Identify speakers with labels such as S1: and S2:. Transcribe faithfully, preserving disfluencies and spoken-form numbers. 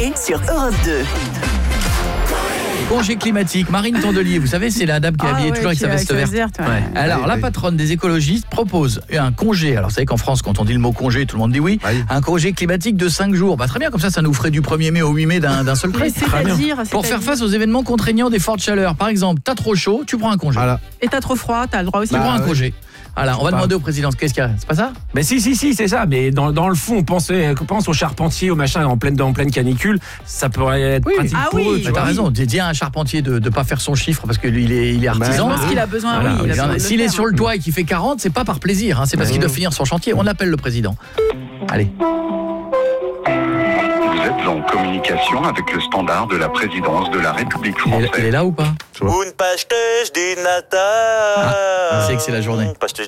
S1: l'été sur Europe deux.
S2: Congé climatique, Marine Tondelier, vous savez, c'est la dame qui est
S3: Ah
S2: habillée
S3: ouais,
S2: toujours avec
S3: qui
S2: sa
S3: est
S2: veste
S3: avec
S2: verte.
S3: sa veste verte, ouais.
S2: Alors,
S4: Oui,
S2: la
S4: oui.
S2: patronne des écologistes propose un congé. Alors, vous savez qu'en France, quand on dit le mot congé, tout le monde dit oui.
S4: Oui.
S2: Un congé climatique de cinq jours. Bah, très bien, comme ça, ça nous ferait du premier mai au huit mai d'un d'un seul trait.
S3: Mais c'est-à-dire,
S2: Pour faire
S3: c'est-à-dire-
S2: face aux événements contraignants des fortes chaleurs. Par exemple, t'as trop chaud, tu prends un congé.
S4: Voilà.
S3: Et t'as trop froid, t'as le droit aussi.
S2: Tu
S4: Bah,
S2: prends un
S4: ouais.
S2: congé. Voilà, on va
S5: Pas.
S2: demander au président qu'est-ce qu'il y a. C'est pas ça?
S5: Mais si, si, si, c'est ça. Mais dans, dans le fond, pensez, pense aux charpentiers, au machin en pleine, en pleine canicule. Ça pourrait être
S2: Oui.
S5: pratique
S3: Ah
S5: pour
S3: oui.
S5: eux.
S2: Bah,
S5: Tu
S2: t'as
S5: vois.
S2: raison. Dis dis à un charpentier de ne pas faire son chiffre parce qu'il est, il est
S4: Bah,
S2: artisan.
S3: Je pense qu'il a besoin,
S2: Voilà,
S3: oui, il a
S2: il en a-
S3: besoin de le
S2: S'il est
S3: faire.
S2: sur le toit et qu'il fait quarante, c'est pas par plaisir, hein, c'est parce qu'il doit finir son chantier. On appelle le président. Allez.
S6: Vous êtes en communication avec le standard de la présidence de la République
S2: Il est, il est
S6: française.
S2: là ou pas?
S7: Une pastèche du Natal.
S2: Ah, c'est que c'est la journée.
S7: Pastèche